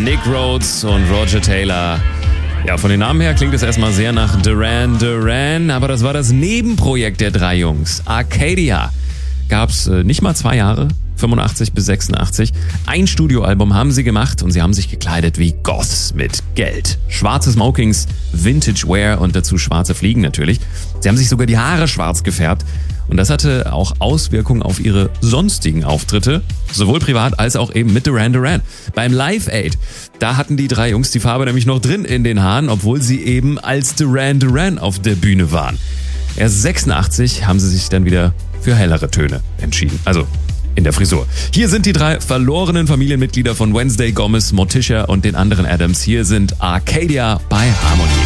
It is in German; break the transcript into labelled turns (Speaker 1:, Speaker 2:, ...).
Speaker 1: Nick Rhodes und Roger Taylor. Ja, von den Namen her klingt es erstmal sehr nach Duran Duran, aber das war das Nebenprojekt der drei Jungs. Arcadia gab's nicht mal 2 Jahre, 85 bis 86. Ein Studioalbum haben sie gemacht und sie haben sich gekleidet wie Goths mit Geld. Schwarze Smokings, Vintage Wear und dazu schwarze Fliegen natürlich. Sie haben sich sogar die Haare schwarz gefärbt. Und das hatte auch Auswirkungen auf ihre sonstigen Auftritte, sowohl privat als auch eben mit Duran Duran. Beim Live Aid, da hatten die drei Jungs die Farbe nämlich noch drin in den Haaren, obwohl sie eben als Duran Duran auf der Bühne waren. Erst 86 haben sie sich dann wieder für hellere Töne entschieden, also in der Frisur. Hier sind die 3 verlorenen Familienmitglieder von Wednesday, Gomez, Morticia und den anderen Adams. Hier sind Arcadia bei Harmony.